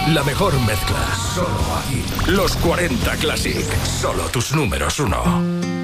La mejor mezcla. Solo aquí. Los 40 Classic. Solo tus números uno.